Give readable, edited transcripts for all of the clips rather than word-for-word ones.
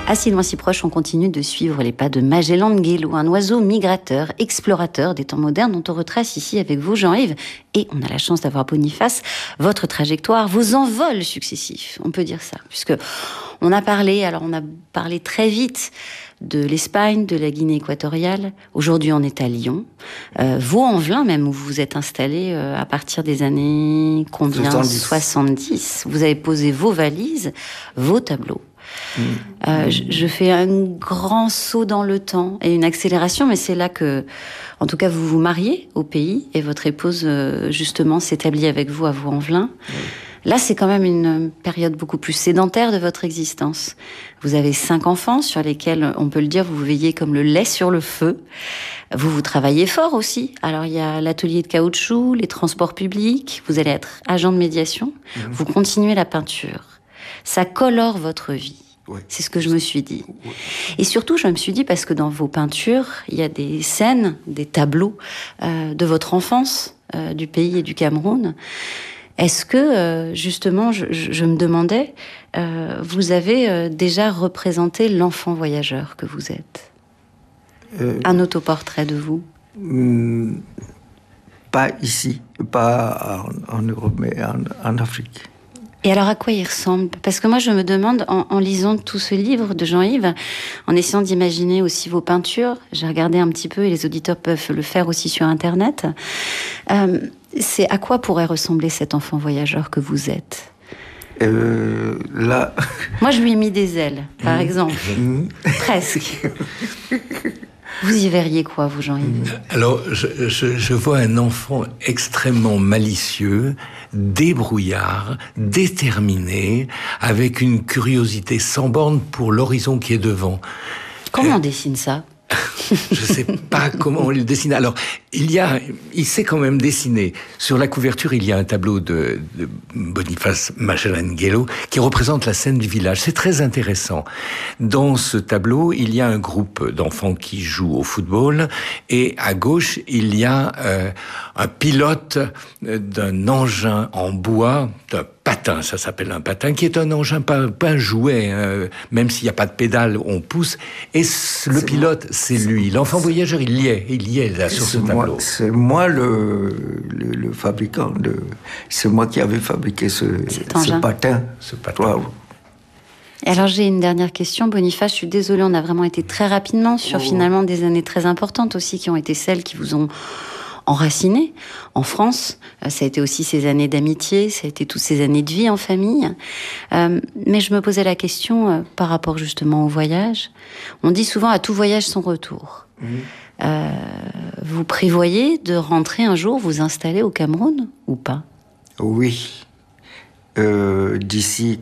À si loin, si proche, on continue de suivre les pas de Magellan Nguelo, un oiseau migrateur, explorateur des temps modernes dont on retrace ici avec vous, Jean-Yves. Et on a la chance d'avoir Boniface, votre trajectoire, vos envols successifs, on peut dire ça. Puisque on a parlé très vite de l'Espagne, de la Guinée équatoriale. Aujourd'hui, on est à Lyon. Vaux-en-Velin même, où vous vous êtes installé à partir des années combien 70. Vous avez posé vos valises, vos tableaux. Je fais un grand saut dans le temps et une accélération, mais c'est là que, en tout cas, vous vous mariez au pays et votre épouse, justement, s'établit avec vous à Vaux-en-Velin. Là, c'est quand même une période beaucoup plus sédentaire de votre existence. Vous avez 5 enfants sur lesquels, on peut le dire, vous veillez comme le lait sur le feu. Vous travaillez fort aussi. Alors, il y a l'atelier de caoutchouc, les transports publics, vous allez être agent de médiation. Vous continuez la peinture. Ça colore votre vie. Ouais. C'est ce que je me suis dit. Ouais. Et surtout, je me suis dit, parce que dans vos peintures, il y a des scènes, des tableaux de votre enfance, du pays et du Cameroun. Est-ce que, justement, je me demandais, vous avez déjà représenté l'enfant voyageur que vous êtes ? Un autoportrait de vous ? Pas ici, pas en Europe, mais en Afrique. Et alors, à quoi il ressemble ? Parce que moi, je me demande, en lisant tout ce livre de Jean-Yves, en essayant d'imaginer aussi vos peintures, j'ai regardé un petit peu, et les auditeurs peuvent le faire aussi sur Internet, c'est à quoi pourrait ressembler cet enfant voyageur que vous êtes ? Là... Moi, je lui ai mis des ailes, par exemple. Presque. Vous y verriez quoi, vous, Jean-Yves ? Alors, je vois un enfant extrêmement malicieux, débrouillard, déterminé, avec une curiosité sans borne pour l'horizon qui est devant. Comment on dessine ça ? Je sais pas comment on le dessine. Alors, il sait quand même dessiner. Sur la couverture, il y a un tableau de Boniface Magellan Nguelo qui représente la scène du village. C'est très intéressant. Dans ce tableau, il y a un groupe d'enfants qui jouent au football et à gauche, il y a un pilote d'un engin en bois, d'un patin, ça s'appelle un patin, qui est un engin, pas un jouet, même s'il n'y a pas de pédale, on pousse. Et le pilote, c'est lui. L'enfant voyageur, il y est là, sur ce tableau. C'est moi le fabricant. C'est moi qui avais fabriqué ce patin. Wow. Et alors, j'ai une dernière question, Boniface. Je suis désolée, on a vraiment été très rapidement sur finalement des années très importantes aussi, qui ont été celles qui vous ont enraciné en France. Ça a été aussi ces années d'amitié, ça a été toutes ces années de vie en famille. Mais je me posais la question par rapport justement au voyage. On dit souvent à tout voyage son retour. Vous prévoyez de rentrer un jour, vous installer au Cameroun ou pas ? Oui. D'ici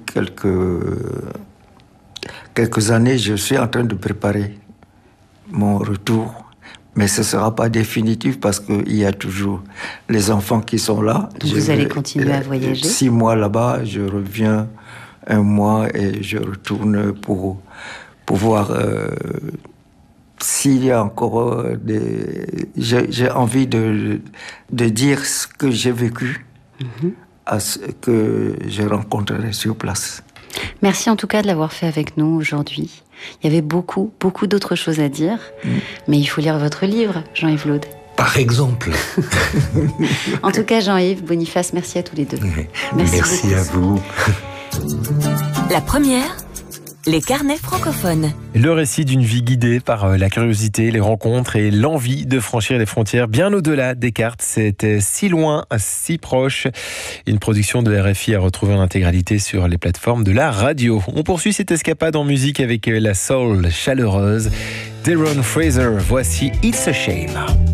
quelques années, je suis en train de préparer mon retour. Mais ce ne sera pas définitif parce qu'il y a toujours les enfants qui sont là. Vous allez continuer à voyager ? 6 mois là-bas, je reviens 1 mois et je retourne pour voir s'il y a encore j'ai envie de dire ce que j'ai vécu à ce que je rencontrerai sur place. Merci en tout cas de l'avoir fait avec nous aujourd'hui. Il y avait beaucoup d'autres choses à dire, mais il faut lire votre livre, Jean-Yves Laude. Par exemple. En tout cas, Jean-Yves, Boniface, merci à tous les deux. Merci à vous. La première, les carnets francophones. Le récit d'une vie guidée par la curiosité, les rencontres et l'envie de franchir les frontières bien au-delà des cartes. C'était Si loin, si proche. Une production de RFI à retrouver en intégralité sur les plateformes de la radio. On poursuit cette escapade en musique avec la soul chaleureuse d'Aaron Fraser. Voici It's a Shame.